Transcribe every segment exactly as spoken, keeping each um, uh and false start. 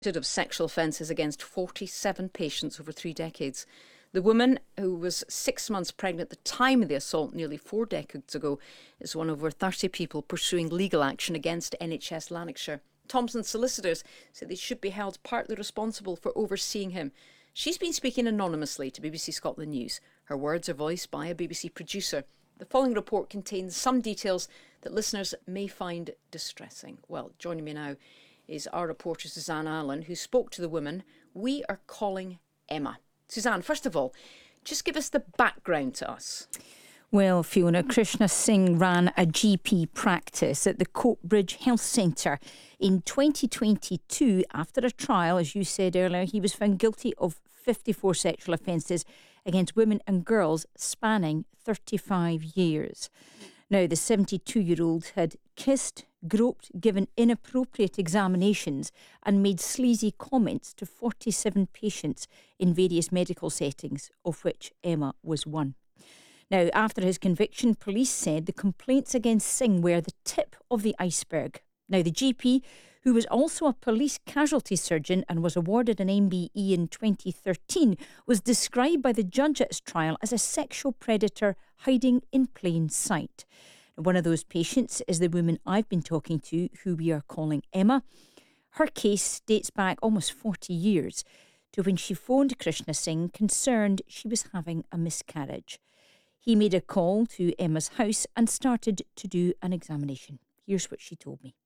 Of sexual offences against forty-seven patients over three decades. The woman, who was six months pregnant at the time of the assault nearly four decades ago, is one of over thirty people pursuing legal action against N H S Lanarkshire. Thompson's solicitors say they should be held partly responsible for overseeing him. She's been speaking anonymously to B B C Scotland News. Her words are voiced by a B B C producer. The following report contains some details that listeners may find distressing. Well, joining me now is our reporter Suzanne Allen, who spoke to the woman we are calling Emma. Suzanne, first of all, just give us the background to us. Well, Fiona, Krishna Singh ran a G P practice at the Coatbridge Health Centre. In twenty twenty-two, after a trial, as you said earlier, he was found guilty of fifty-four sexual offences against women and girls spanning thirty-five years. Now, the seventy-two-year-old had kissed, groped, given inappropriate examinations and made sleazy comments to forty-seven patients in various medical settings, of which Emma was one. Now, after his conviction, police said the complaints against Singh were the tip of the iceberg. Now, the G P, who was also a police casualty surgeon and was awarded an M B E in twenty thirteen, was described by the judge at his trial as a sexual predator hiding in plain sight. One of those patients is the woman I've been talking to, who we are calling Emma. Her case dates back almost forty years to when she phoned Krishna Singh concerned she was having a miscarriage. He made a call to Emma's house and started to do an examination. Here's what she told me.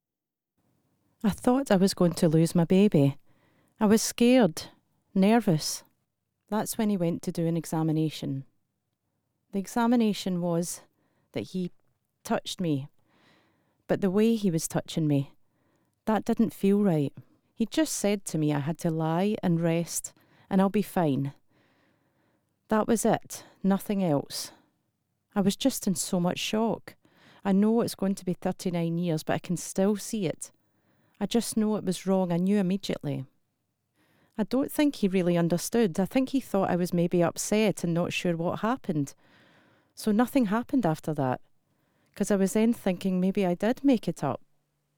I thought I was going to lose my baby. I was scared, nervous. That's when he went to do an examination. The examination was that he touched me, but the way he was touching me, that didn't feel right. He just said to me I had to lie and rest and I'll be fine. That was it, nothing else. I was just in so much shock. I know it's going to be thirty-nine years, but I can still see it. I just know it was wrong. I knew immediately. I don't think he really understood. I think he thought I was maybe upset and not sure what happened. So nothing happened after that, because I was then thinking maybe I did make it up.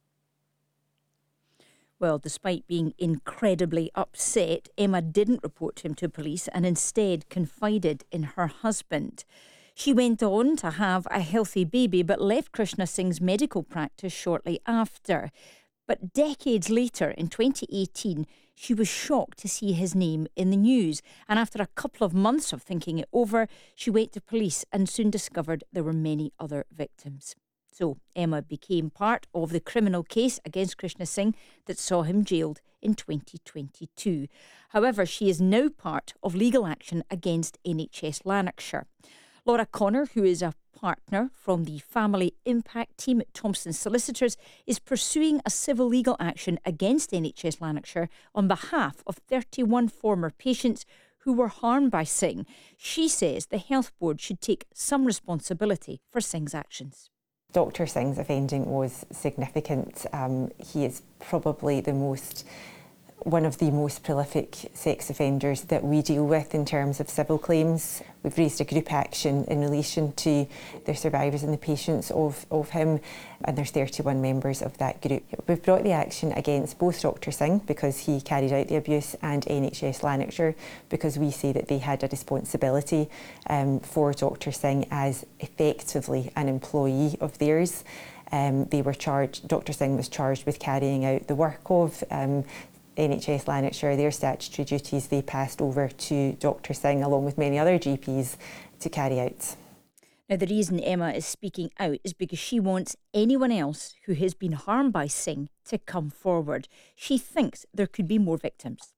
Well, despite being incredibly upset, Emma didn't report him to police and instead confided in her husband. She went on to have a healthy baby but left Krishna Singh's medical practice shortly after. But decades later, in twenty eighteen, she was shocked to see his name in the news. And after a couple of months of thinking it over, she went to police and soon discovered there were many other victims. So Emma became part of the criminal case against Krishna Singh that saw him jailed in twenty twenty-two. However, she is now part of legal action against N H S Lanarkshire. Laura Connor, who is a partner from the Family Impact team at Thompson's Solicitors, is pursuing a civil legal action against N H S Lanarkshire on behalf of thirty-one former patients who were harmed by Singh. She says the Health Board should take some responsibility for Singh's actions. Doctor Singh's offending was significant. Um, he is probably the most one of the most prolific sex offenders that we deal with in terms of civil claims. We've raised a group action in relation to the survivors and the patients of, of him, and there's thirty-one members of that group. We've brought the action against both Doctor Singh because he carried out the abuse and N H S Lanarkshire because we say that they had a responsibility um, for Doctor Singh as effectively an employee of theirs. Um, they were charged, Doctor Singh was charged with carrying out the work of um, N H S Lanarkshire, their statutory duties they passed over to Doctor Singh along with many other G Ps to carry out. Now, the reason Emma is speaking out is because she wants anyone else who has been harmed by Singh to come forward. She thinks there could be more victims.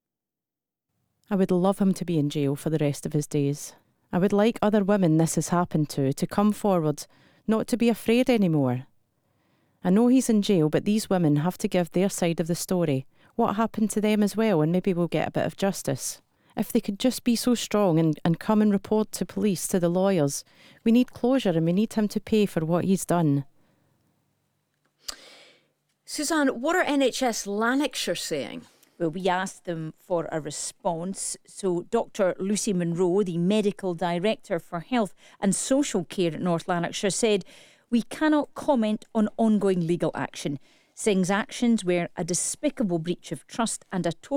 I would love him to be in jail for the rest of his days. I would like other women this has happened to to come forward, not to be afraid anymore. I know he's in jail, but these women have to give their side of the story. What happened to them as well, and maybe we'll get a bit of justice. If they could just be so strong and, and come and report to police, to the lawyers. We need closure and we need him to pay for what he's done. Suzanne, what are N H S Lanarkshire saying? Well, we asked them for a response. So Doctor Lucy Monroe, the Medical Director for Health and Social Care at North Lanarkshire, said, "We cannot comment on ongoing legal action. Singh's actions were a despicable breach of trust and a total